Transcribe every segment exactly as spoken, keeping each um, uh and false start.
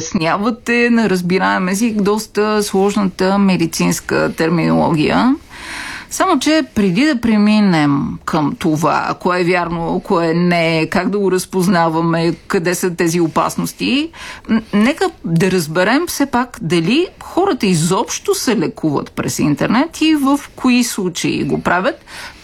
обяснявате на разбираем език доста сложната медицинска терминология. Само че преди да преминем към това, кое е вярно, кое не е, как да го разпознаваме, къде са тези опасности, нека да разберем все пак дали хората изобщо се лекуват през интернет и в кои случаи го правят.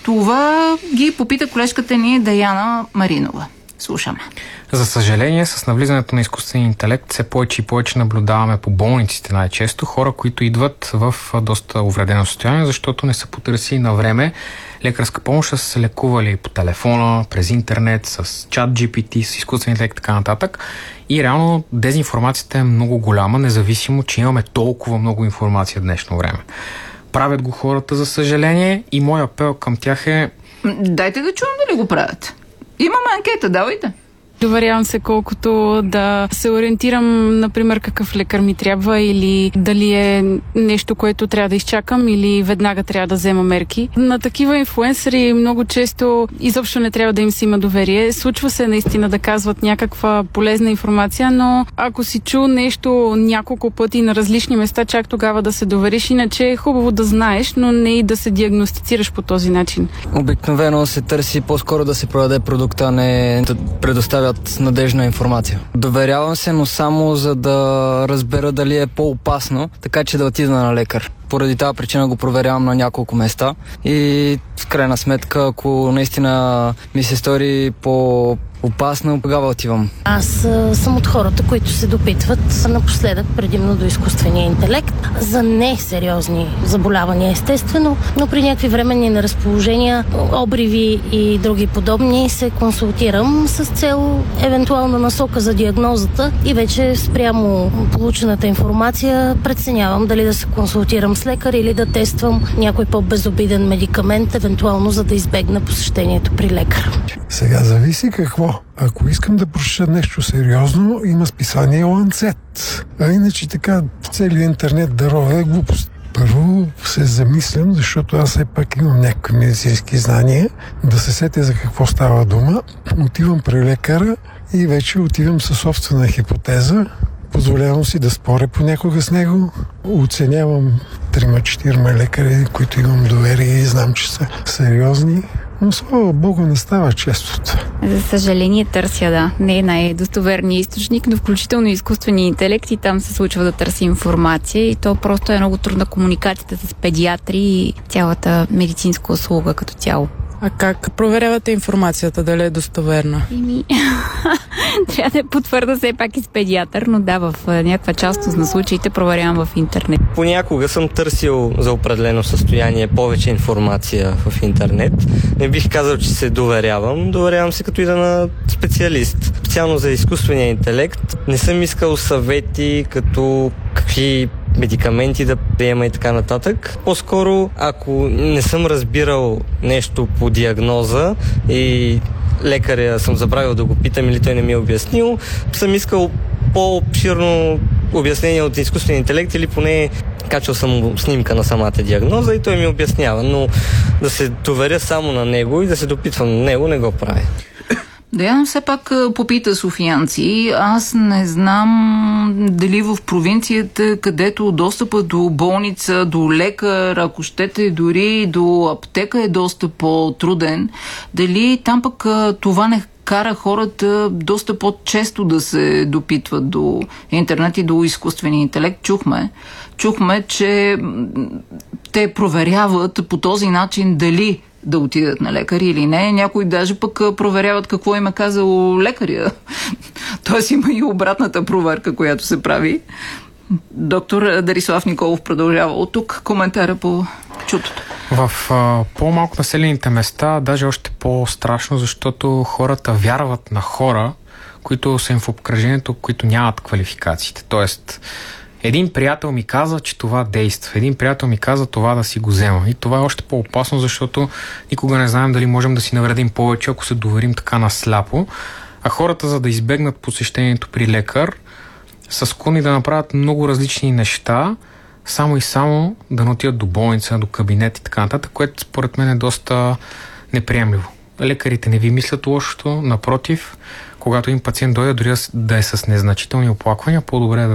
Това ги попита колежката ни Даяна Маринова. Слушаме. За съжаление, с навлизането на изкуствения интелект все повече и повече наблюдаваме по болниците най-често хора, които идват в доста увредено състояние, защото не са потърсили на време лекарска помощ, а са се лекували по телефона, през интернет, с чат джи пи ти, с изкуствен интелект и така нататък. И реално дезинформацията е много голяма, независимо, че имаме толкова много информация в днешно време. Правят го хората, за съжаление, и мой апел към тях е... Дайте да чуем дали го правят. Имаме анкета, давайте. Доверявам се колкото да се ориентирам, например, какъв лекар ми трябва или дали е нещо, което трябва да изчакам или веднага трябва да взема мерки. На такива инфлуенсъри много често изобщо не трябва да им се има доверие. Случва се наистина да казват някаква полезна информация, но ако си чул нещо няколко пъти на различни места, чак тогава да се довериш. Иначе е хубаво да знаеш, но не и да се диагностицираш по този начин. Обикновено се търси по-скоро да се продаде продукта, а не да предоставят надежна информация. Доверявам се, но само за да разбера дали е по-опасно, така че да отида на лекар. Поради тази причина го проверявам на няколко места и в крайна сметка, ако наистина ми се стори по опасно, тогава отивам. Аз а, съм от хората, които се допитват напоследък предимно до изкуствения интелект за несериозни заболявания, естествено, но при някакви временни неразположения, обриви и други подобни се консултирам с цел евентуална насока за диагнозата и вече спрямо получената информация преценявам дали да се консултирам с лекар или да тествам някой по-безобиден медикамент, евентуално за да избегна посещението при лекар. Сега зависи какво. Ако искам да прочета нещо сериозно, има списание Ланцет. А иначе така целият интернет дарова е глупост. Първо се замислям, защото аз все пак имам някакви медицински знания, да се сетя за какво става дума. Отивам при лекара и вече отивам със собствена хипотеза. Позволявам си да споря понякога с него. Оценявам трима-четирима лекари, които имам доверие и знам, че са сериозни. Но слава Богу, не става често. За съжаление търся, да. Не е най-достоверният източник, но включително изкуствения интелект и там се случва да търси информация и то просто е много трудна комуникацията с педиатри и цялата медицинска услуга като цяло. А как проверявате информацията, дали е достоверна? Ими, трябва да потвърда все пак и с педиатър, но да, в някаква част на случаите проверявам в интернет. Понякога съм търсил за определено състояние повече информация в интернет. Не бих казал, че се доверявам. Доверявам се като ида на специалист. Специално за изкуствения интелект не съм искал съвети като какви медикаменти да приема и така нататък. По-скоро, ако не съм разбирал нещо по диагноза и лекаря съм забравил да го питам или той не ми е обяснил, съм искал по-обширно обяснение от изкуствения интелект или поне качал съм снимка на самата диагноза и той ми обяснява, но да се доверя само на него и да се допитвам на него не го правя. Даяна все пак попита софиянци. Аз не знам дали в провинцията, където достъпа до болница, до лекар, ако щете дори до аптека е доста по-труден, дали там пък това не кара хората доста по-често да се допитват до интернет и до изкуствения интелект. Чухме, чухме, че те проверяват по този начин дали да отидат на лекари или не. Някои даже пък проверяват какво им е казал лекаря. Тоест има и обратната проверка, която се прави. Доктор Дарислав Николов продължава от тук коментара по чутото. В а, по-малко населените места даже още по-страшно, защото хората вярват на хора, които са им в обкръжението, които нямат квалификациите. Тоест, един приятел ми каза, че това действа. Един приятел ми каза това да си го взема. И това е още по-опасно, защото никога не знаем дали можем да си навредим повече, ако се доверим така насляпо. А хората, за да избегнат посещението при лекар, са склонни да направят много различни неща, само и само да не отидат до болница, до кабинет и така нататък, което според мен е доста неприемливо. Лекарите не ви мислят лошото, напротив, когато им пациент дойде, дори да е с незначителни оплаквания, по-добре е да